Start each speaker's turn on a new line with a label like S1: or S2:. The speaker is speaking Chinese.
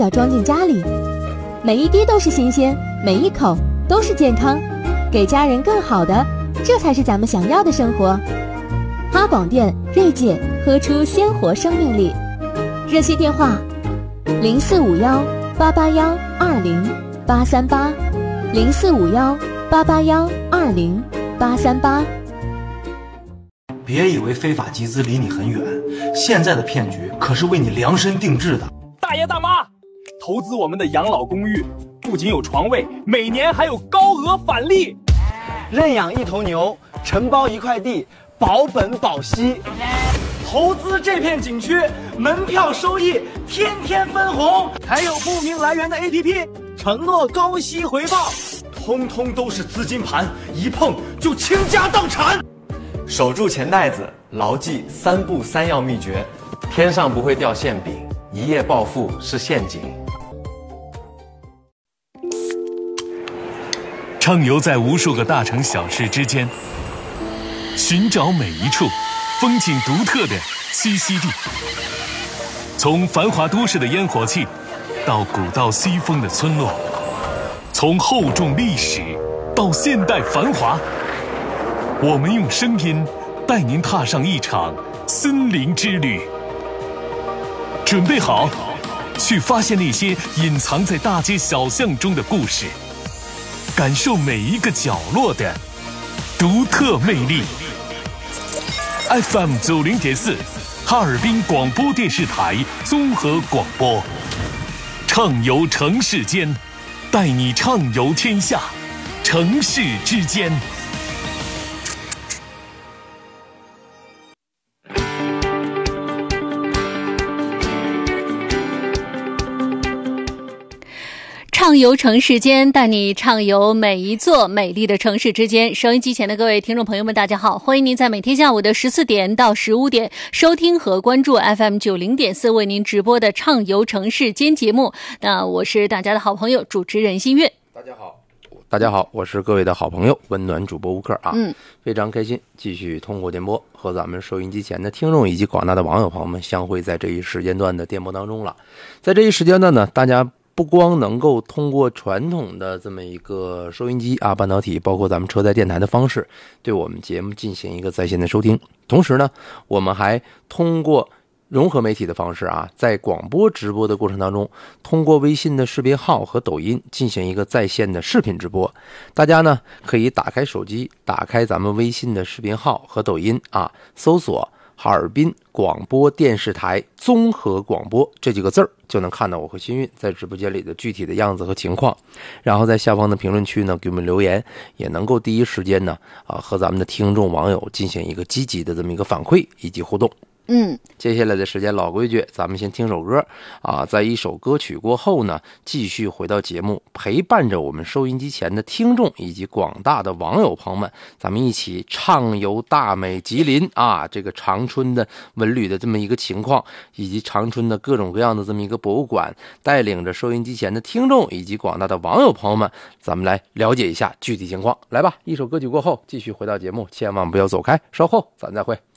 S1: 地装进家里，每一滴都是新鲜，每一口都是健康，给家人更好的，这才是咱们想要的生活。哈广电锐界，喝出鲜活生命力。热线电话：0451-881-20838，0451-881-20838。
S2: 别以为非法集资离你很远，现在的骗局可是为你量身定制的。
S3: 大爷大妈，投资我们的养老公寓，不仅有床位，每年还有高额返利。
S4: 认养一头牛，承包一块地，保本保息。
S5: 投资这片景区，门票收益天天分红，还有不明来源的 APP， 承诺高息回报，通通都是资金盘，一碰就倾家荡产。
S6: 守住钱袋子，牢记3不3要秘诀：天上不会掉馅饼，一夜暴富是陷阱。
S7: 畅游在无数个大城小市之间，寻找每一处风景独特的栖息地。从繁华都市的烟火气，到古道西风的村落，从厚重历史到现代繁华，我们用声音带您踏上一场森林之旅。准备好，去发现那些隐藏在大街小巷中的故事，感受每一个角落的独特魅力。FM 90.4，哈尔滨广播电视台综合广播，畅游城市间，带你畅游天下，城市之间。
S8: 畅游城市间，带你畅游每一座美丽的城市之间。收音机前的各位听众朋友们，大家好，欢迎您在每天下午的14点到15点收听和关注 FM 90.4为您直播的畅游城市间节目。那我是大家的好朋友主持人新月。
S9: 大家好，我是各位的好朋友温暖主播吴克啊。非常开心继续通过电波和咱们收音机前的听众以及广大的网友朋友们相会在这一时间段的电波当中了。在这一时间段呢，大家不光能够通过传统的这么一个收音机啊、半导体，包括咱们车载电台的方式，对我们节目进行一个在线的收听。同时呢，我们还通过融合媒体的方式啊，在广播直播的过程当中，通过微信的识别号和抖音进行一个在线的视频直播。大家呢可以打开手机，打开咱们微信的视频号和抖音啊，搜索哈尔滨广播电视台综合广播这几个字儿，就能看到我和新韵在直播间里的具体的样子和情况。然后在下方的评论区呢给我们留言，也能够第一时间呢和咱们的听众网友进行一个积极的这么一个反馈以及互动。接下来的时间老规矩，咱们先听首歌啊，在一首歌曲过后呢，继续回到节目，陪伴着我们收音机前的听众以及广大的网友朋友们，咱们一起畅游大美吉林啊，这个长春的文旅的这么一个情况，以及长春的各种各样的这么一个博物馆，带领着收音机前的听众以及广大的网友朋友们，咱们来了解一下具体情况。来吧，一首歌曲过后继续回到节目，千万不要走开，稍后咱再会。